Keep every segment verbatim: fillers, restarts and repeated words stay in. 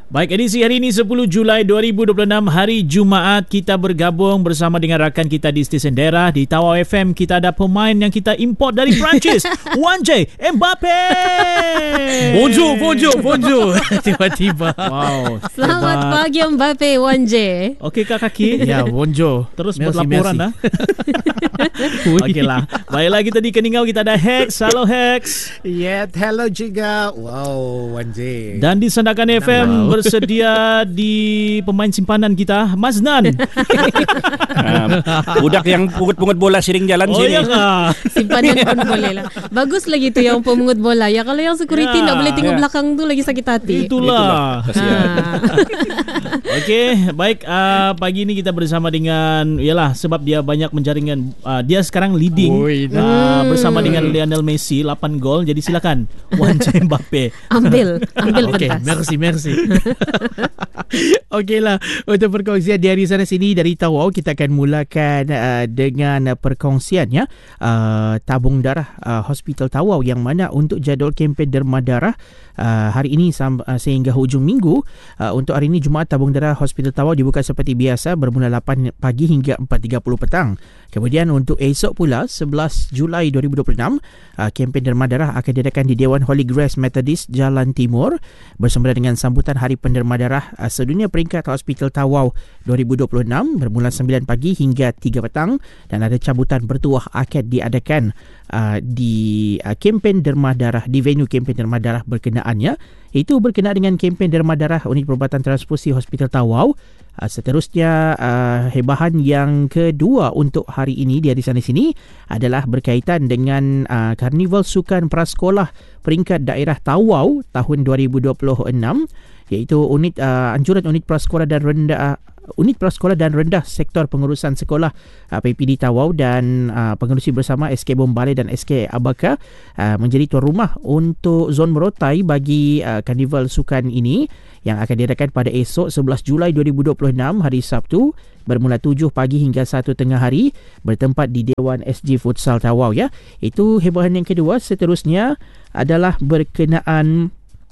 Baik, edisi hari ini sepuluh Julai dua ribu dua puluh enam, hari Jumaat. Kita bergabung bersama dengan rakan kita di stesen daerah. Di Tawau F M kita ada pemain yang kita import dari Perancis, Wan J Mbappe. Bonjour, bonjour, bonjour. Tiba-tiba. Wow. Selamat hebat. Pagi Mbappe, Wan J. Okey kak kaki. Ya, bonjour. Terus merci, buat laporan dah. Okeylah. Baiklah, kita di Keningau kita ada Hex. Halo Hex. Yeah, hello juga. Wow, Wan J. Dan di Sandakan F M wow. bersedia di pemain simpanan kita, Maznan. uh, budak yang pungut-pungut bola siring jalan oh, sini. Ya, simpanan pun boleh lah. Bagus lagi tu yang pemungut bola. Ya kalau yang security ya, tak boleh tengok ya. belakang tu lagi sakit hati. Itulah. Itulah. Okey, baik. Uh, pagi ini kita bersama dengan, yalah, sebab dia banyak menjaringkan. Uh, dia sekarang leading Ui, uh, hmm. bersama dengan Lionel Messi, lapan gol. Jadi silakan Wan J Mbappe. Ambil, ambil okay, pentas. Merci, merci. Okeylah, untuk perkongsian di hari sana sini dari Tawau, kita akan mulakan uh, dengan perkongsiannya uh, tabung darah uh, Hospital Tawau, yang mana untuk jadual kempen derma darah uh, hari ini sam- uh, sehingga hujung minggu. Uh, untuk hari ini Jumaat, tabung darah Hospital Tawau dibuka seperti biasa bermula lapan pagi hingga empat tiga puluh petang. Kemudian untuk esok pula sebelas Julai dua ribu dua puluh enam, uh, kempen derma darah akan diadakan di Dewan Holy Grace Methodist Jalan Timur bersama dengan sambutan Hari Penderma Darah uh, Sedunia Peringkat Hospital Tawau dua ribu dua puluh enam bermula sembilan pagi hingga tiga petang, dan ada cabutan bertuah akad diadakan uh, di uh, kempen derma darah di venue kempen derma darah berkenaannya, itu berkenaan dengan kempen derma darah Unit Perubatan Transfusi Hospital Tawau. Uh, seterusnya, uh, hebahan yang kedua untuk hari ini di hari sana sini adalah berkaitan dengan uh, Karnival Sukan Prasekolah Peringkat Daerah Tawau tahun dua ribu dua puluh enam, iaitu unit uh, anjuran unit prasekolah dan rendah uh, Unit Prasekolah dan Rendah Sektor Pengurusan Sekolah uh, P P D Tawau dan uh, pengerusi bersama S K Bombale dan S K Abaka uh, menjadi tuan rumah untuk zon merotai bagi uh, Karnival Sukan ini yang akan diadakan pada esok sebelas Julai dua ribu dua puluh enam, hari Sabtu, bermula tujuh pagi hingga satu tengah hari, bertempat di Dewan S G Futsal Tawau. Ya, itu hebahan yang kedua. Seterusnya adalah berkenaan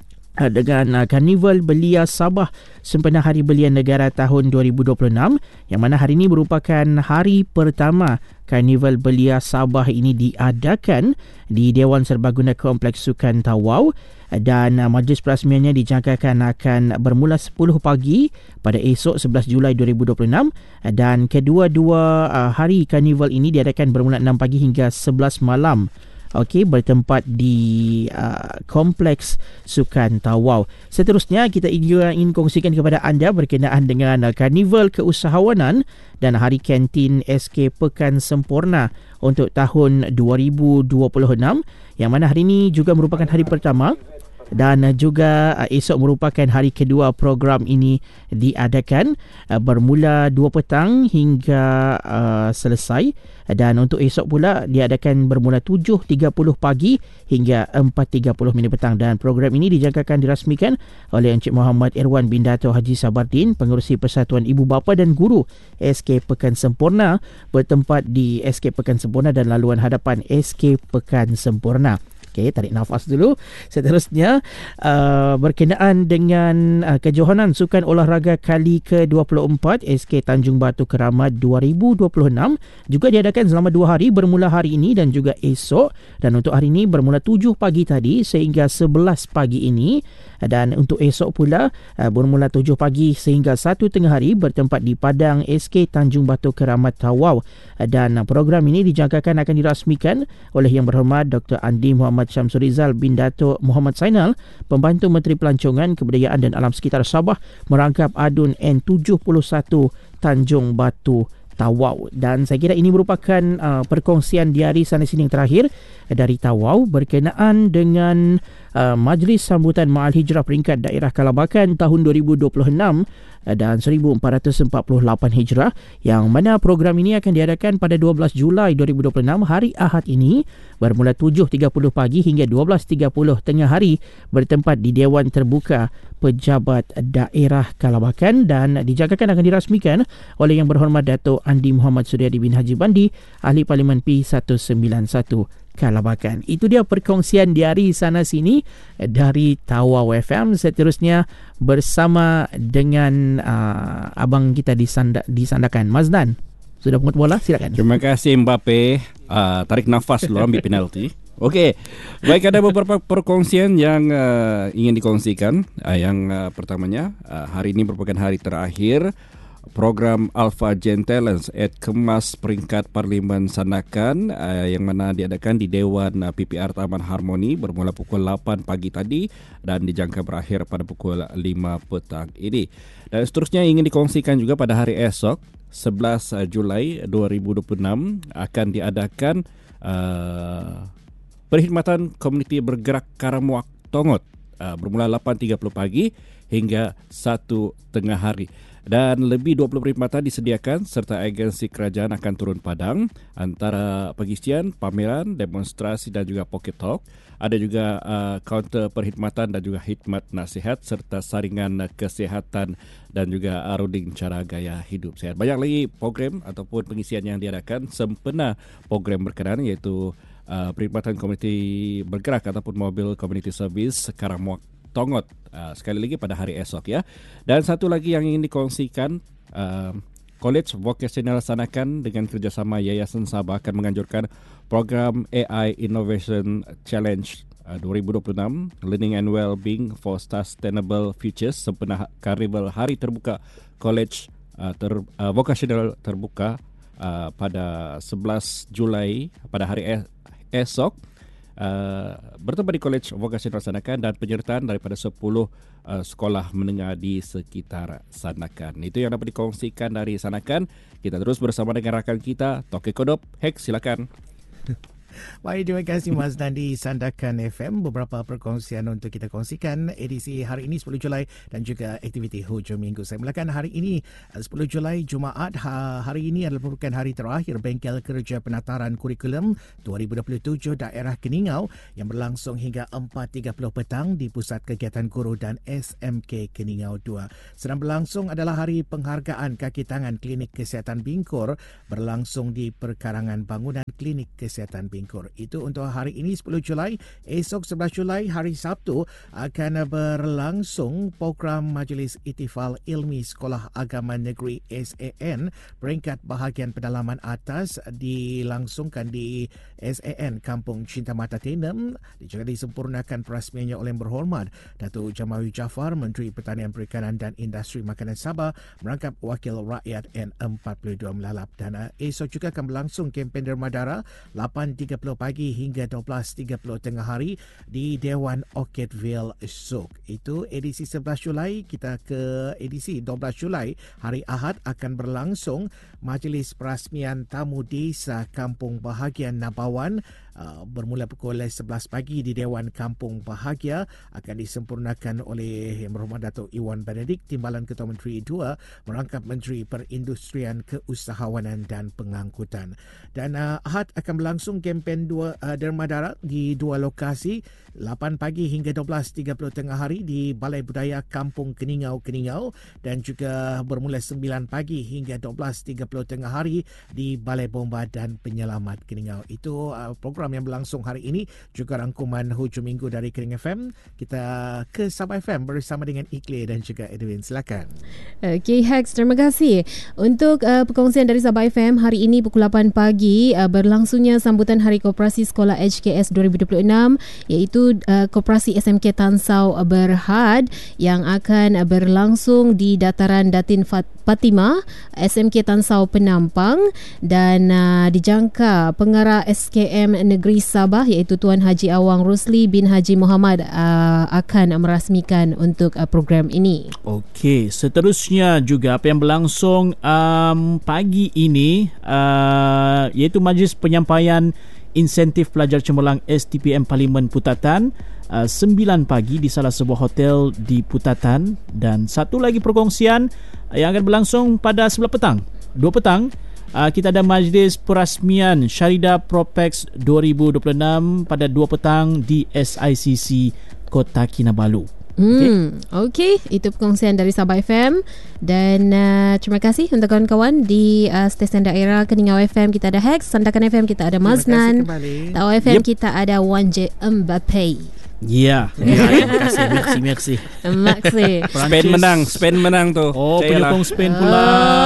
dengan uh, Karnival Belia Sabah sempena Hari Belia Negara tahun dua ribu dua puluh enam, yang mana hari ini merupakan hari pertama Karnival Belia Sabah ini diadakan di Dewan Serbaguna Kompleks Sukan Tawau, dan uh, majlis perasmiannya dijangkakan akan bermula sepuluh pagi pada esok sebelas Julai dua ribu dua puluh enam, dan kedua-dua uh, hari Karnival ini diadakan bermula enam pagi hingga sebelas malam. Okey, bertempat di uh, Kompleks Sukan Tawau. Seterusnya, kita juga ingin kongsikan kepada anda berkenaan dengan uh, Karnival Keusahawanan dan Hari Kantin S K Pekan Sempurna untuk tahun dua ribu dua puluh enam, yang mana hari ini juga merupakan hari pertama dan juga uh, esok merupakan hari kedua program ini diadakan, uh, bermula dua petang hingga uh, selesai, dan untuk esok pula diadakan bermula tujuh tiga puluh pagi hingga empat tiga puluh minit petang, dan program ini dijangkakan dirasmikan oleh Encik Muhammad Irwan bin Dato' Haji Sabardin, Pengerusi Persatuan Ibu Bapa dan Guru S K Pekan Sempurna, bertempat di S K Pekan Sempurna dan laluan hadapan S K Pekan Sempurna. Okey, tarik nafas dulu. Seterusnya, uh, berkenaan dengan uh, kejohanan Sukan Olahraga kali ke dua puluh empat S K Tanjung Batu Keramat dua ribu dua puluh enam juga diadakan selama dua hari, bermula hari ini dan juga esok. Dan untuk hari ini bermula tujuh pagi tadi sehingga sebelas pagi ini, dan untuk esok pula uh, bermula tujuh pagi sehingga satu tengah hari, bertempat di Padang S K Tanjung Batu Keramat Tawau. Dan uh, program ini dijangkakan akan dirasmikan oleh Yang Berhormat Doktor Andi Muhammad Syamsurizal bin Dato' Muhammad Sainal, Pembantu Menteri Pelancongan, Kebudayaan dan Alam Sekitar Sabah, merangkap Adun N tujuh puluh satu Tanjung Batu Tawau. Dan saya kira ini merupakan uh, perkongsian di hari sana sini yang terakhir dari Tawau berkenaan dengan uh, Majlis Sambutan Ma'al Hijrah Peringkat Daerah Kalabakan tahun dua ribu dua puluh enam dan seribu empat ratus empat puluh lapan Hijrah, yang mana program ini akan diadakan pada dua belas Julai dua ribu dua puluh enam, hari Ahad ini, bermula tujuh tiga puluh pagi hingga dua belas tiga puluh tengah hari, bertempat di Dewan Terbuka Pejabat Daerah Kalabakan, dan dijangkakan akan dirasmikan oleh Yang Berhormat Dato' Andi Muhammad Suryadi bin Haji Bandi, Ahli Parlimen P seratus sembilan puluh satu Kalabakan. Itu dia perkongsian diari sana sini dari Tawau F M. Seterusnya bersama dengan uh, abang kita disanda, disandakan Mazdan. Sudah pungut bola, silakan. Terima kasih Mbappe. Uh, tarik nafas dulu ambil penalti. Okey. Baik, ada beberapa perkongsian yang uh, ingin dikongsikan. Uh, yang uh, pertamanya, uh, hari ini merupakan hari terakhir program Alpha Gen Talents at Kemas Peringkat Parlimen Sandakan uh, yang mana diadakan di Dewan uh, P P R Taman Harmoni bermula pukul lapan pagi tadi dan dijangka berakhir pada pukul lima petang ini. Dan seterusnya ingin dikongsikan juga pada hari esok sebelas Julai dua ribu dua puluh enam akan diadakan uh, perkhidmatan komuniti bergerak Karamuak Tongot uh, bermula lapan tiga puluh pagi hingga satu tengah hari. Dan lebih dua puluh perkhidmatan disediakan serta agensi kerajaan akan turun padang antara pengisian, pameran, demonstrasi dan juga pocket talk. Ada juga uh, kaunter perkhidmatan dan juga khidmat nasihat serta saringan kesihatan dan juga runding cara gaya hidup sehat. Banyak lagi program ataupun pengisian yang diadakan sempena program berkenaan iaitu uh, perkhidmatan komuniti bergerak ataupun mobil community service Karamuak Tongot uh, sekali lagi pada hari esok ya. Dan satu lagi yang ingin dikongsikan, uh, College Vocational Sandakan dengan kerjasama Yayasan Sabah akan menganjurkan program A I Innovation Challenge uh, dua ribu dua puluh enam Learning and Wellbeing for Sustainable Futures sempena Karnival Hari Terbuka College uh, ter, uh, Vocational Terbuka uh, pada sebelas Julai pada hari es- esok. Uh, bertemu di College Vocational Sandakan dan penyertaan daripada sepuluh uh, sekolah menengah di sekitar Sandakan. Itu yang dapat dikongsikan dari Sandakan. Kita terus bersama dengan rakan kita Toke Kodop. Hek, silakan. Baik, terima kasih Mas Dan di Sandakan F M. Beberapa perkongsian untuk kita kongsikan edisi hari ini sepuluh Julai dan juga aktiviti hujung minggu. Saya mulakan hari ini sepuluh Julai Jumaat. Ha, hari ini adalah merupakan hari terakhir Bengkel Kerja Penataran Kurikulum dua ribu dua puluh tujuh Daerah Keningau yang berlangsung hingga empat tiga puluh petang di Pusat Kegiatan Guru dan S M K Keningau dua. Sedang berlangsung adalah hari penghargaan kaki tangan Klinik Kesihatan Bingkur berlangsung di Perkarangan Bangunan Klinik Kesihatan Bingkur. Itu untuk hari ini sepuluh Julai. Esok sebelas Julai hari Sabtu akan berlangsung program Majlis Ihtifal Ilmi Sekolah Agama Negeri S A N peringkat bahagian pedalaman atas dilangsungkan di S A N Kampung Cinta Mata Tenem. Juga disempurnakan perasmiannya oleh Yang Berhormat Datuk Jamawi Jaafar, Menteri Pertanian Perikanan dan Industri Makanan Sabah merangkap Wakil Rakyat N empat puluh dua melalap. Dan uh, esok juga akan berlangsung kempen derma dara lapan tiga puluh pagi hingga dua belas tiga puluh tengah hari di Dewan Orchidville Souk. Itu edisi sebelas Julai. Kita ke edisi dua belas Julai. Hari Ahad akan berlangsung Majlis Perasmian Tamu Desa Kampung Bahagia Nabawan uh, bermula pukul sebelas pagi di Dewan Kampung Bahagia. Akan disempurnakan oleh Yang Berhormat Datuk Iwan Benedict, Timbalan Ketua Menteri dua, merangkap Menteri Perindustrian, Keusahawanan dan Pengangkutan. Dan uh, Ahad akan berlangsung kempen dua uh, derma dara di dua lokasi lapan pagi hingga dua belas tiga puluh tengah hari di Balai Budaya Kampung Keningau Keningau dan juga bermula sembilan pagi hingga dua belas tiga puluh tengah hari di Balai Bomba dan Penyelamat Keningau. Itu uh, program yang berlangsung hari ini, juga rangkuman hujung minggu dari Kering F M. Kita ke Sabah F M bersama dengan Ikle dan juga Edwin. Silakan. Okay, Hex, terima kasih untuk uh, perkongsian dari Sabah F M hari ini pukul lapan pagi uh, berlangsungnya sambutan Hari Koperasi Sekolah H K S dua ribu dua puluh enam iaitu uh, Koperasi S M K Tansau Berhad yang akan uh, berlangsung di Dataran Datin Fat- Fatimah S M K Tansau Penampang dan uh, dijangka pengarah S K M Negeri Sabah iaitu Tuan Haji Awang Rusli bin Haji Muhammad uh, akan merasmikan untuk uh, program ini. Okey, seterusnya juga apa yang berlangsung um, pagi ini uh, iaitu Majlis Penyampaian Insentif Pelajar Cemerlang S T P M Parlimen Putatan uh, sembilan pagi di salah sebuah hotel di Putatan. Dan satu lagi perkongsian uh, yang akan berlangsung pada sebelah petang dua petang uh, kita ada Majlis Perasmian Syarida Propex dua ribu dua puluh enam pada dua petang di S I C C Kota Kinabalu. Hmm, okay. okay, itu perkongsian dari Sabah F M dan uh, terima kasih untuk kawan-kawan di uh, stesen daerah Keningau F M kita ada Hex, Sandakan F M kita ada Maznan, Tawau F M yep. kita ada Wan J Mbappe. Ya, yeah. Terima kasih, merci, merci. Merci. Spain menang, Spain menang tu. Oh, penyokong Spain pula.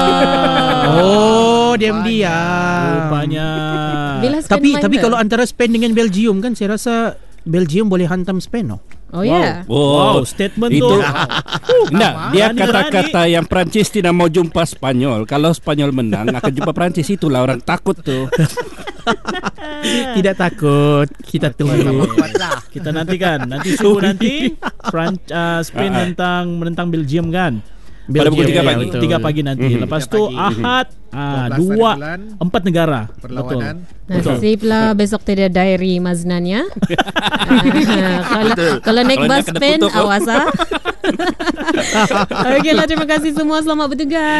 Oh, diam-diam. Rupanya. Tapi tapi kalau antara Spain dengan Belgium kan saya rasa Belgium boleh hantam Spain, no? Oh ya. Yeah. Wow. wow, statement itu, tu. Nah, dia kata-kata yang Perancis tidak mau jumpa Spanyol. Kalau Spanyol menang akan jumpa Perancis, itulah orang takut tu. Tidak takut, kita tunggu. Kita nantikan. Nanti subuh nanti Fran- uh, Spain menentang menentang Belgium kan. Pada pukul tiga pagi. tiga pagi nanti. Mm-hmm. Lepas tu Ahad ah, dua empat negara. Perlawanan. Nasiblah besok tidak diary Maznan ya. Kalau kalau naik bas Spain awas ah. Okeylah, terima kasih semua, selamat bertugas.